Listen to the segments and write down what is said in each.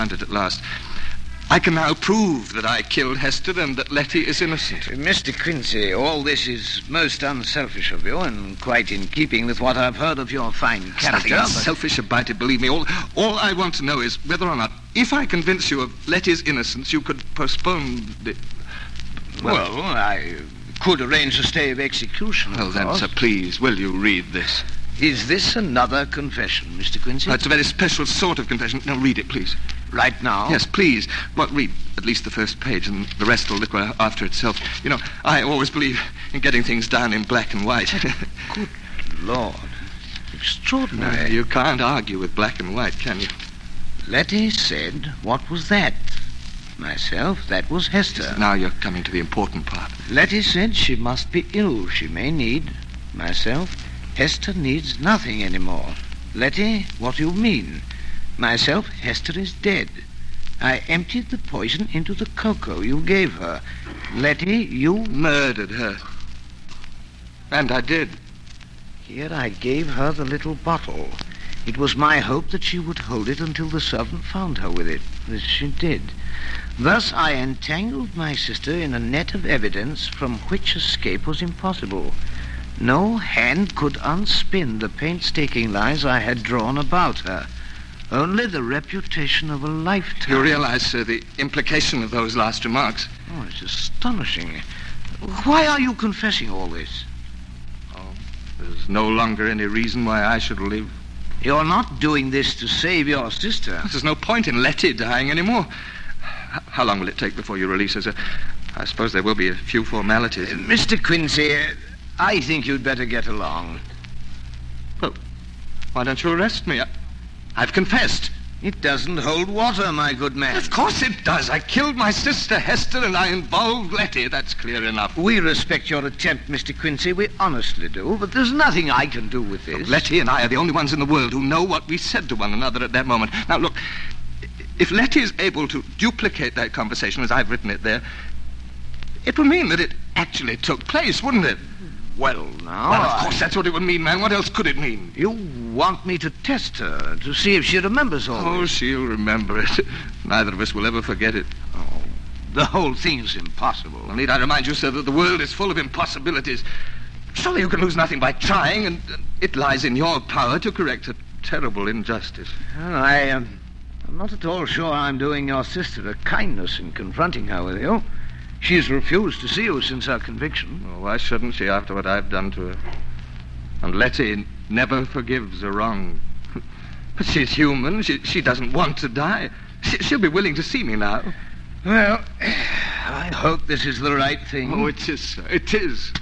found it at last. I can now prove that I killed Hester and that Letty is innocent. Mr. Quincy, all this is most unselfish of you and quite in keeping with what I've heard of your fine character. There's nothing selfish about it, believe me. All I want to know is whether or not, if I convince you of Letty's innocence, you could postpone the... Well, I could arrange a stay of execution, Well, then, sir, please, will you read this? Is this another confession, Mr. Quincy? It's a very special sort of confession. Now, read it, please. Right now? Yes, please. Well, read at least the first page, and the rest will look after itself. You know, I always believe in getting things down in black and white. Good Lord. Extraordinary. You can't argue with black and white, can you? Letty said, what was that? Myself, that was Hester. Now you're coming to the important part. Letty said she must be ill. She may need. Myself, Hester needs nothing anymore. Letty, what do you mean? Myself, Hester is dead. I emptied the poison into the cocoa you gave her. Letty, you... Murdered her. And I did. Here I gave her the little bottle. It was my hope that she would hold it until the servant found her with it. This she did. Thus I entangled my sister in a net of evidence from which escape was impossible. No hand could unspin the painstaking lies I had drawn about her. Only the reputation of a lifetime. You realize, sir, the implication of those last remarks? Oh, it's astonishing. Why are you confessing all this? Oh, there's no longer any reason why I should live. You're not doing this to save your sister. There's no point in Letty dying anymore. How long will it take before you release her, sir? I suppose there will be a few formalities. Mr. Quincy, I think you'd better get along. Well, why don't you arrest me? I've confessed. It doesn't hold water, my good man. Of course it does. I killed my sister Hester and I involved Letty. That's clear enough. We respect your attempt, Mr. Quincy. We honestly do. But there's nothing I can do with this. Look, Letty and I are the only ones in the world who know what we said to one another at that moment. Now, look, if Letty is able to duplicate that conversation as I've written it there, it would mean that it actually took place, wouldn't it? Well, now... Well, of course, that's what it would mean, man. What else could it mean? You want me to test her, to see if she remembers all Oh, this? she'll remember it. Neither of us will ever forget it. Oh, the whole thing's impossible. Well, need I remind you, sir, that the world is full of impossibilities. Surely you can lose nothing by trying, and it lies in your power to correct a terrible injustice. Well, I'm not at all sure I'm doing your sister a kindness in confronting her with you. She's refused to see you since her conviction. Well, why shouldn't she after what I've done to her? And Letty never forgives a wrong. But she's human. She doesn't want to die. She'll be willing to see me now. Well, I hope this is the right thing. Oh, it is, sir. It is.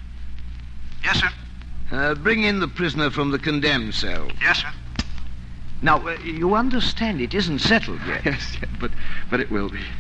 Yes, sir. Bring in the prisoner from the condemned cell. Yes, sir. Now, you understand it isn't settled yet. Yes, but it will be.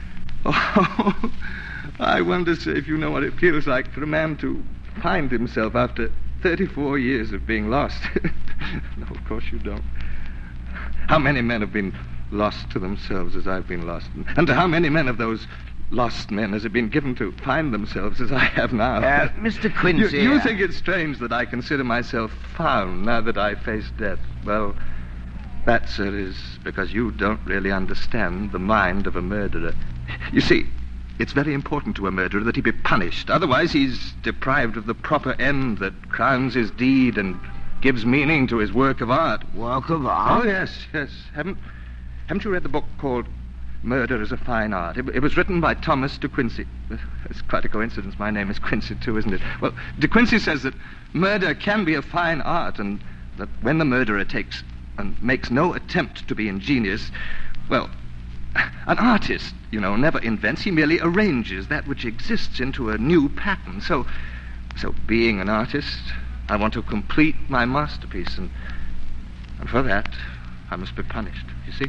Oh, I wonder, sir, if you know what it feels like for a man to find himself after 34 years of being lost. No, of course you don't. How many men have been lost to themselves as I've been lost? And to how many men of those lost men has it been given to find themselves as I have now? Mr. Quincy... You think it's strange that I consider myself found now that I face death? Well, that, sir, is because you don't really understand the mind of a murderer. You see, it's very important to a murderer that he be punished. Otherwise, he's deprived of the proper end that crowns his deed and gives meaning to his work of art. Work of art? Oh, yes. Haven't you read the book called Murder is a Fine Art? It was written by Thomas De Quincey. It's quite a coincidence. My name is Quincy, too, isn't it? Well, De Quincey says that murder can be a fine art and that when the murderer takes and makes no attempt to be ingenious, well... An artist, never invents. He merely arranges that which exists into a new pattern. So being an artist, I want to complete my masterpiece, and for that, I must be punished, you see?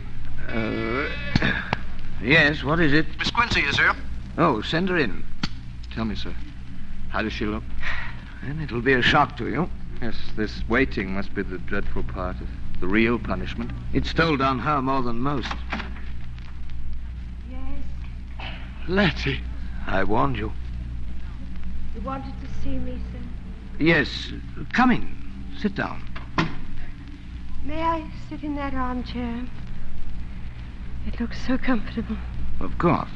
Yes, what is it? Miss Quincy is here. Oh, send her in. Tell me, sir, how does she look? Then it'll be a shock to you. Yes, this waiting must be the dreadful part of the real punishment. It's told on her more than most. Letty. I warned you. You wanted to see me, sir? Yes. Come in. Sit down. May I sit in that armchair? It looks so comfortable. Of course.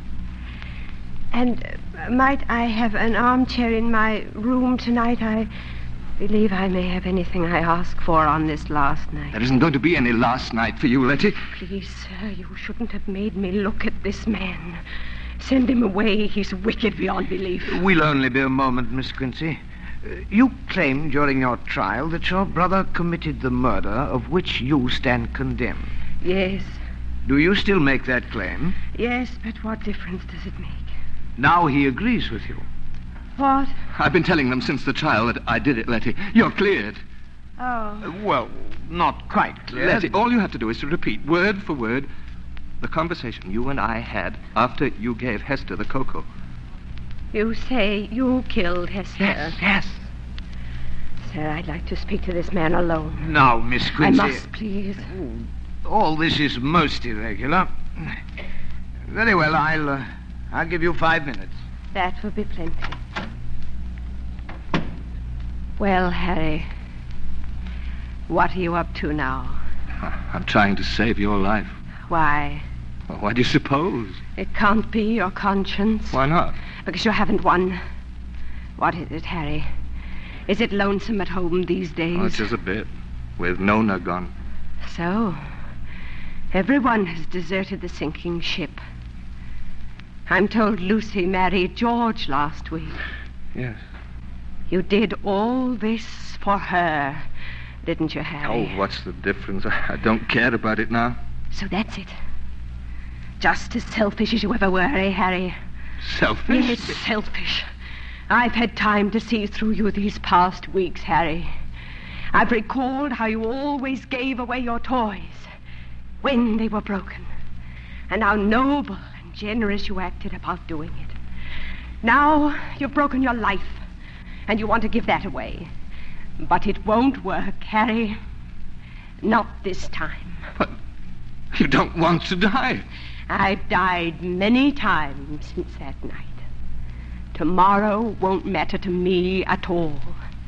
And might I have an armchair in my room tonight? I believe I may have anything I ask for on this last night. There isn't going to be any last night for you, Letty. Please, sir, you shouldn't have made me look at this man. Send him away. He's wicked beyond belief. We'll only be a moment, Miss Quincy. You claimed during your trial that your brother committed the murder of which you stand condemned. Yes. Do you still make that claim? Yes, but what difference does it make? Now he agrees with you. What? I've been telling them since the trial that I did it, Letty. You're cleared. Oh. Well, not quite clear. Letty, all you have to do is to repeat, word for word, the conversation you and I had after you gave Hester the cocoa. You say you killed Hester? Yes. Sir, I'd like to speak to this man alone. Now, Miss Quincy... I must, please. All this is most irregular. Very well, I'll give you 5 minutes. That will be plenty. Well, Harry, what are you up to now? I'm trying to save your life. Why? Well, why do you suppose? It can't be your conscience. Why not? Because you haven't one. What is it, Harry? Is it lonesome at home these days? Oh, just a bit. With Nona gone. So, everyone has deserted the sinking ship. I'm told Lucy married George last week. Yes. You did all this for her, didn't you, Harry? Oh, what's the difference? I don't care about it now. So that's it. Just as selfish as you ever were, eh, Harry? Selfish? Yes, selfish. I've had time to see through you these past weeks, Harry. I've recalled how you always gave away your toys when they were broken, and how noble and generous you acted about doing it. Now you've broken your life, and you want to give that away. But it won't work, Harry. Not this time. But you don't want to die. I've died many times since that night. Tomorrow won't matter to me at all.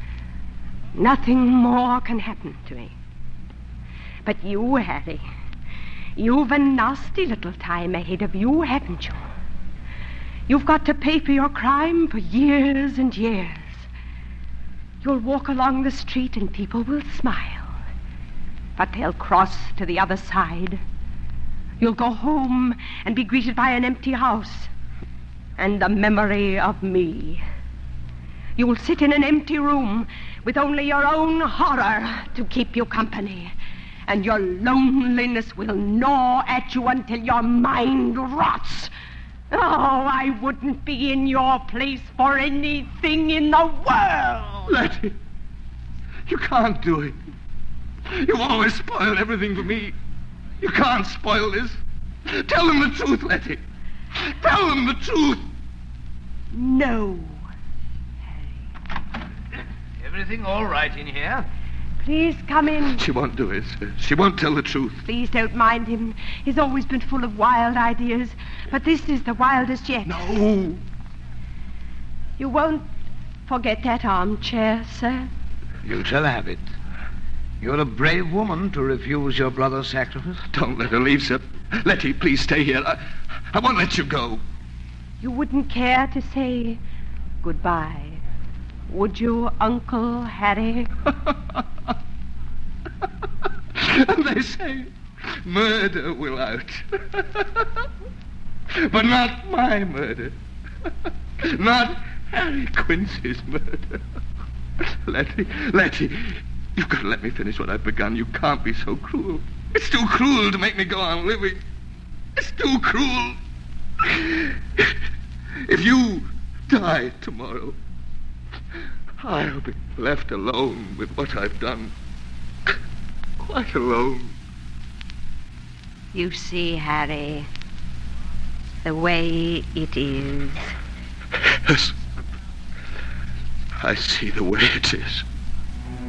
Nothing more can happen to me. But you, Harry, you've a nasty little time ahead of you, haven't you? You've got to pay for your crime for years and years. You'll walk along the street and people will smile, but they'll cross to the other side. You'll go home and be greeted by an empty house and the memory of me. You'll sit in an empty room with only your own horror to keep you company, and your loneliness will gnaw at you until your mind rots. Oh, I wouldn't be in your place for anything in the world. Letty, you can't do it. You always spoil everything for me. You can't spoil this. Tell them the truth, Letty. Tell them the truth. No. Everything all right in here? Please come in. She won't do it. She won't tell the truth. Please don't mind him. He's always been full of wild ideas, but this is the wildest yet. No. You won't forget that armchair, sir? You shall have it. You're a brave woman to refuse your brother's sacrifice. Don't let her leave, sir. Letty, please stay here. I won't let you go. You wouldn't care to say goodbye, would you, Uncle Harry? And they say murder will out. But not my murder. Not Harry Quincy's murder. Letty, you've got to let me finish what I've begun. You can't be so cruel. It's too cruel to make me go on living. It's too cruel. If you die tomorrow, I'll be left alone with what I've done. Quite alone. You see, Harry, the way it is. Yes. I see the way it is.